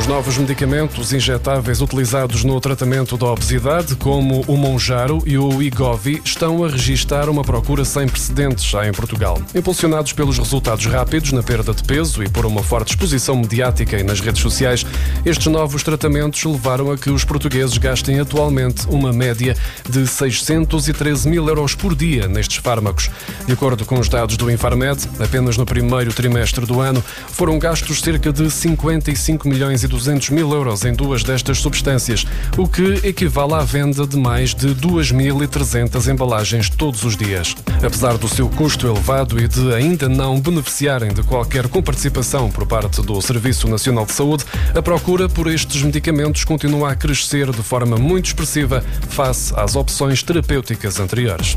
Os novos medicamentos injetáveis utilizados no tratamento da obesidade, como o Mounjaro e o Wegovy, estão a registrar uma procura sem precedentes em Portugal. Impulsionados pelos resultados rápidos na perda de peso e por uma forte exposição mediática e nas redes sociais, estes novos tratamentos levaram a que os portugueses gastem atualmente uma média de 613 mil euros por dia nestes fármacos. De acordo com os dados do Infarmed, apenas no primeiro trimestre do ano foram gastos cerca de 55 milhões e 200 mil euros em duas destas substâncias, o que equivale à venda de mais de 2.300 embalagens todos os dias. Apesar do seu custo elevado e de ainda não beneficiarem de qualquer comparticipação por parte do Serviço Nacional de Saúde, a procura por estes medicamentos continua a crescer de forma muito expressiva face às opções terapêuticas anteriores.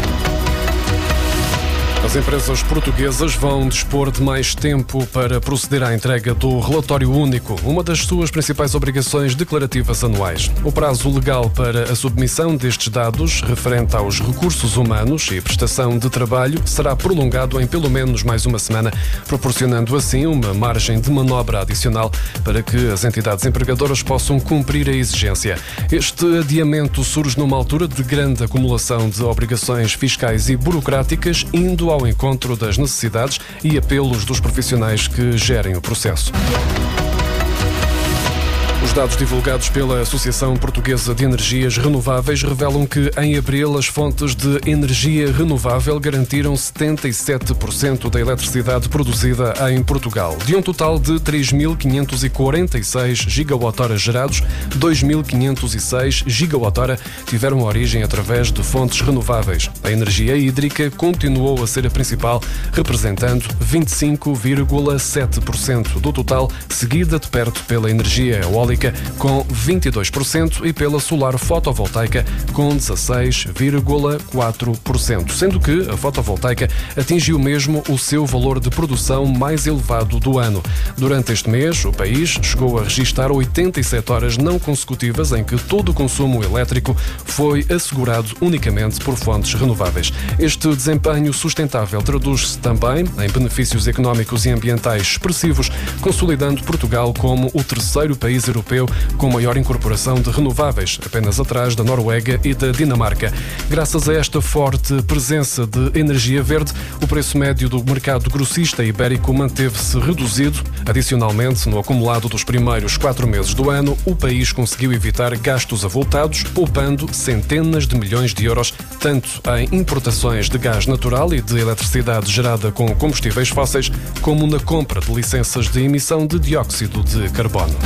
As empresas portuguesas vão dispor de mais tempo para proceder à entrega do relatório único, uma das suas principais obrigações declarativas anuais. O prazo legal para a submissão destes dados, referente aos recursos humanos e prestação de trabalho, será prolongado em pelo menos mais uma semana, proporcionando assim uma margem de manobra adicional para que as entidades empregadoras possam cumprir a exigência. Este adiamento surge numa altura de grande acumulação de obrigações fiscais e burocráticas, indo ao encontro das necessidades e apelos dos profissionais que gerem o processo. Os dados divulgados pela Associação Portuguesa de Energias Renováveis revelam que, em abril, as fontes de energia renovável garantiram 77% da eletricidade produzida em Portugal. De um total de 3.546 gigawatt-hora gerados, 2.506 gigawatt-hora tiveram origem através de fontes renováveis. A energia hídrica continuou a ser a principal, representando 25,7% do total, seguida de perto pela energia eólica, com 22%, e pela solar fotovoltaica, com 16,4%, sendo que a fotovoltaica atingiu mesmo o seu valor de produção mais elevado do ano. Durante este mês, o país chegou a registrar 87 horas não consecutivas em que todo o consumo elétrico foi assegurado unicamente por fontes renováveis. Este desempenho sustentável traduz-se também em benefícios económicos e ambientais expressivos, consolidando Portugal como o terceiro país europeu com maior incorporação de renováveis, apenas atrás da Noruega e da Dinamarca. Graças a esta forte presença de energia verde, o preço médio do mercado grossista ibérico manteve-se reduzido. Adicionalmente, no acumulado dos primeiros 4 meses do ano, o país conseguiu evitar gastos avultados, poupando centenas de milhões de euros, tanto em importações de gás natural e de eletricidade gerada com combustíveis fósseis, como na compra de licenças de emissão de dióxido de carbono.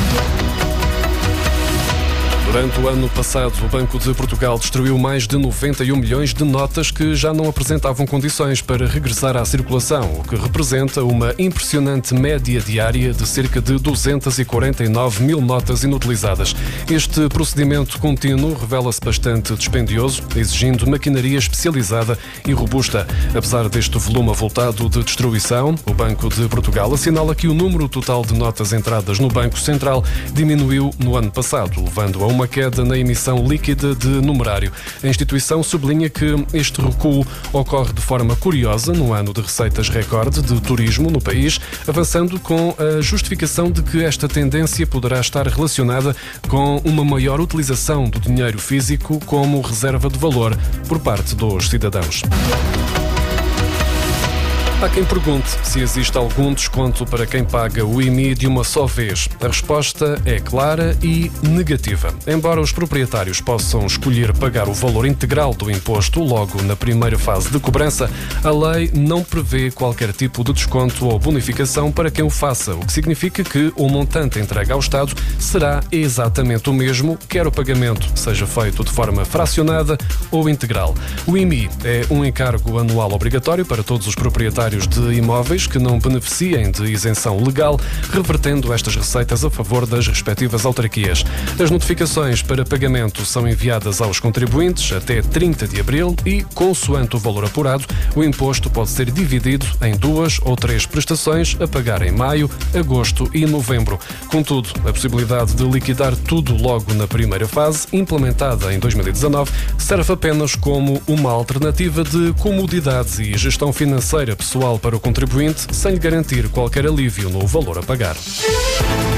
Durante o ano passado, o Banco de Portugal destruiu mais de 91 milhões de notas que já não apresentavam condições para regressar à circulação, o que representa uma impressionante média diária de cerca de 249 mil notas inutilizadas. Este procedimento contínuo revela-se bastante dispendioso, exigindo maquinaria especializada e robusta. Apesar deste volume avultado de destruição, o Banco de Portugal assinala que o número total de notas entradas no Banco Central diminuiu no ano passado, levando a uma queda na emissão líquida de numerário. A instituição sublinha que este recuo ocorre de forma curiosa no ano de receitas recorde de turismo no país, avançando com a justificação de que esta tendência poderá estar relacionada com uma maior utilização do dinheiro físico como reserva de valor por parte dos cidadãos. Há quem pergunte se existe algum desconto para quem paga o IMI de uma só vez. A resposta é clara e negativa. Embora os proprietários possam escolher pagar o valor integral do imposto logo na primeira fase de cobrança, a lei não prevê qualquer tipo de desconto ou bonificação para quem o faça, o que significa que o montante entregue ao Estado será exatamente o mesmo, quer o pagamento seja feito de forma fracionada ou integral. O IMI é um encargo anual obrigatório para todos os proprietários de imóveis que não beneficiem de isenção legal, revertendo estas receitas a favor das respectivas autarquias. As notificações para pagamento são enviadas aos contribuintes até 30 de abril e, consoante o valor apurado, o imposto pode ser dividido em 2 ou 3 prestações a pagar em maio, agosto e novembro. Contudo, a possibilidade de liquidar tudo logo na primeira fase, implementada em 2019, serve apenas como uma alternativa de comodidade e gestão financeira pessoal para o contribuinte, sem lhe garantir qualquer alívio no valor a pagar.